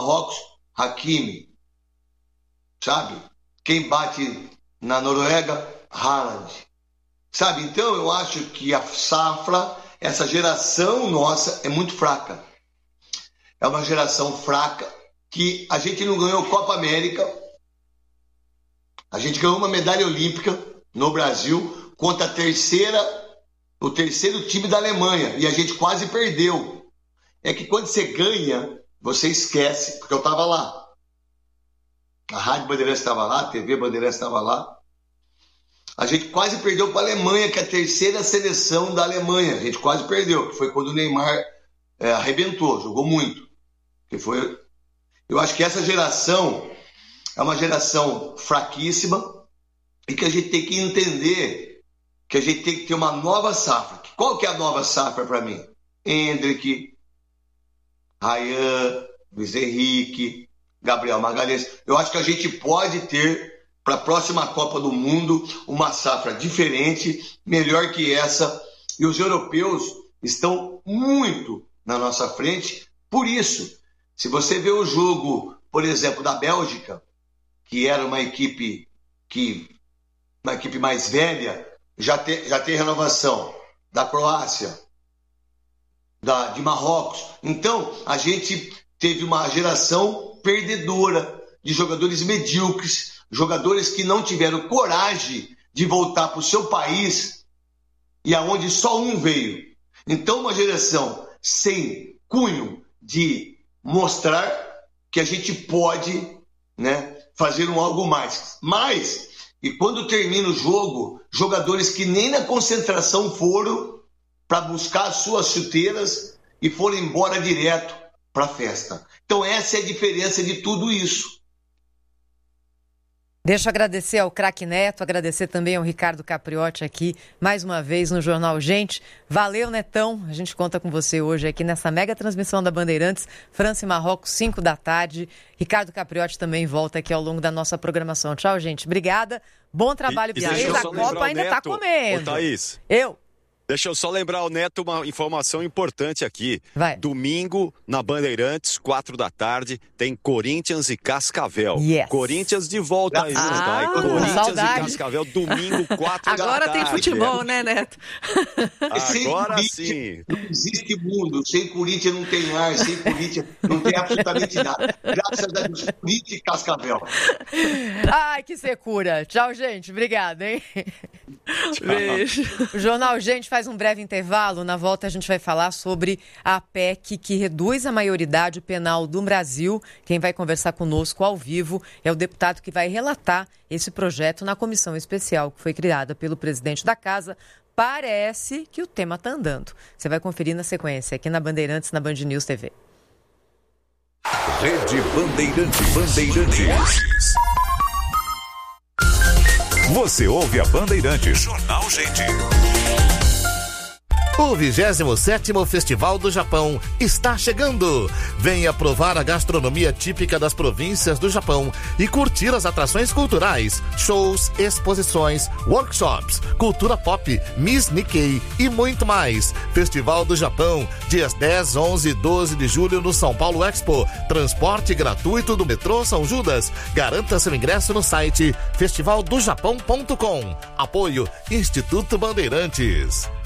Marrocos, Hakimi. Sabe? Quem bate na Noruega, Haaland. Sabe? Então eu acho que a safra, essa geração nossa é muito fraca. É uma geração fraca que a gente não ganhou Copa América. A gente ganhou uma medalha olímpica no Brasil contra o terceiro time da Alemanha. E a gente quase perdeu. É que quando você ganha, você esquece, porque eu estava lá. A Rádio Bandeirantes estava lá, a TV Bandeirantes estava lá. A gente quase perdeu para a Alemanha, que é a terceira seleção da Alemanha. A gente quase perdeu, que foi quando o Neymar arrebentou, jogou muito. Eu acho que essa geração é uma geração fraquíssima e que a gente tem que entender que a gente tem que ter uma nova safra. Qual que é a nova safra para mim? Endrick, Ryan, Luiz Henrique, Gabriel Magalhães. Eu acho que a gente pode ter, para a próxima Copa do Mundo, uma safra diferente, melhor que essa. E os europeus estão muito na nossa frente. Por isso, se você vê o jogo, por exemplo, da Bélgica, que era uma equipe mais velha, já tem renovação da Croácia, de Marrocos. Então, a gente teve uma geração perdedora de jogadores medíocres, jogadores que não tiveram coragem de voltar para o seu país e aonde só um veio. Então, uma geração sem cunho de mostrar que a gente pode, né, fazer algo mais. E quando termina o jogo, jogadores que nem na concentração foram para buscar as suas chuteiras e foram embora direto para a festa. Então essa é a diferença de tudo isso. Deixa eu agradecer ao craque Neto, agradecer também ao Ricardo Capriotti aqui, mais uma vez no Jornal Gente. Valeu, Netão. A gente conta com você hoje aqui nessa mega transmissão da Bandeirantes, França e Marrocos, 5 da tarde. Ricardo Capriotti também volta aqui ao longo da nossa programação. Tchau, gente. Obrigada. Bom trabalho. A Copa ainda está comendo. Ô, Thaís. Deixa eu só lembrar o Neto uma informação importante aqui. Vai. Domingo, na Bandeirantes, 4 da tarde, tem Corinthians e Cascavel. Yes. Corinthians de volta aí, tá? Corinthians saudade. e Cascavel, domingo, 4 da tarde. Agora tem futebol, né, Neto? Agora sim. Não existe mundo. Sem Corinthians não tem ar, sem Corinthians não tem absolutamente nada. Graças a Deus, Corinthians e Cascavel. Ai, que secura. Tchau, gente. Obrigada, hein? Tchau. Beijo. O Jornal Gente faz um breve intervalo. Na volta a gente vai falar sobre a PEC que reduz a maioridade penal do Brasil. Quem vai conversar conosco ao vivo é o deputado que vai relatar esse projeto na comissão especial que foi criada pelo presidente da Casa. Parece que o tema está andando. Você vai conferir na sequência aqui na Bandeirantes, na Band News TV. Rede Bandeirantes. Você ouve a Bandeirantes. Jornal Gente. O 27º Festival do Japão está chegando. Venha provar a gastronomia típica das províncias do Japão e curtir as atrações culturais, shows, exposições, workshops, cultura pop, Miss Nikkei e muito mais. Festival do Japão, dias 10, 11 e 12 de julho no São Paulo Expo. Transporte gratuito do metrô São Judas. Garanta seu ingresso no site festivaldojapão.com. Apoio Instituto Bandeirantes.